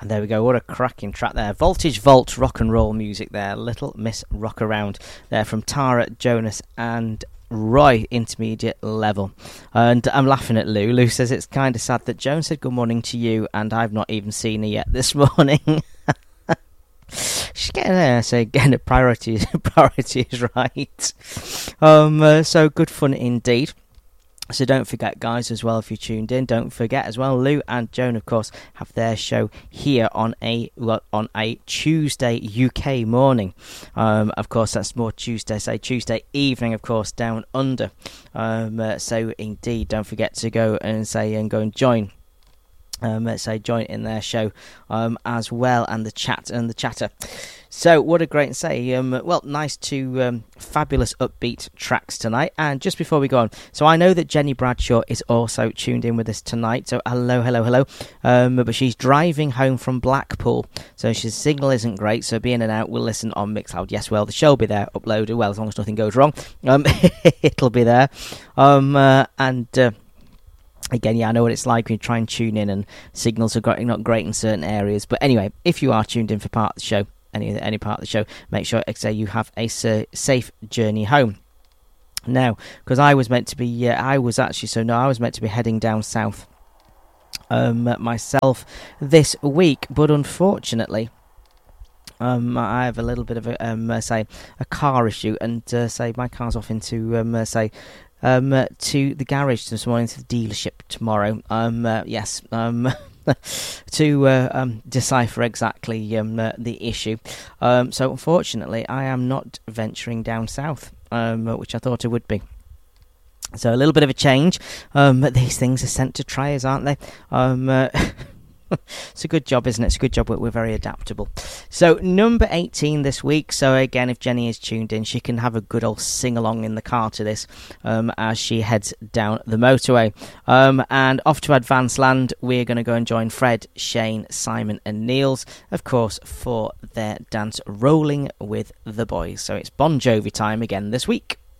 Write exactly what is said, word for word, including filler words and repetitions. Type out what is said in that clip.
And there we go, what a cracking track there. Voltage Vault rock and roll music there. Little Miss Rock Around there from Tara, Jonas and Roy, intermediate level. And I'm laughing at Lou. Lou says it's kind of sad that Joan said good morning to you and I've not even seen her yet this morning. She's getting there, so getting the priorities, priorities right. Um, uh, so good fun indeed. So don't forget, guys, as well, if you tuned in, don't forget as well, Lou and Joan, of course, have their show here on a well, on a Tuesday U K morning. Um, of course, that's more Tuesday, say Tuesday evening, of course, down under. Um, uh, so indeed, don't forget to go and say and go and join. Um, let's say join in their show um, as well, and the chat and the chatter. So what a great say. Um, well, nice to um, fabulous upbeat tracks tonight. And just before we go on, so I know that Jenny Bradshaw is also tuned in with us tonight. So hello, hello, hello. Um, but she's driving home from Blackpool, so she's signal isn't great. So be in and out. We'll listen on Mixcloud. Yes, well, the show will be there uploaded. Well, as long as nothing goes wrong, um, it'll be there. Um, uh, and. Uh, Again, yeah, I know what it's like when you try and tune in and signals are not great in certain areas. But anyway, if you are tuned in for part of the show, any any part of the show, make sure say you have a safe journey home. Now, because I was meant to be, uh, I was actually, so no, I was meant to be heading down south um, myself this week. But unfortunately, Um, I have a little bit of a, um, uh, say, a car issue, and uh, say my car's off into, um, uh, say, um, uh, to the garage this morning, to the dealership tomorrow. Um, uh, yes, um, to uh, um, decipher exactly um, uh, the issue. Um, so unfortunately, I am not venturing down south, um, which I thought I would be. So a little bit of a change. Um, these things are sent to try us, aren't they? Um. Uh, It's a good job, isn't it? It's a good job. We're very adaptable. So number eighteen this week. So again, if Jenny is tuned in, she can have a good old sing-along in the car to this um, as she heads down the motorway. Um, and off to Advanced Land, we're going to go and join Fred, Shane, Simon and Niels, of course, for their dance Rolling with the Boys. So it's Bon Jovi time again this week.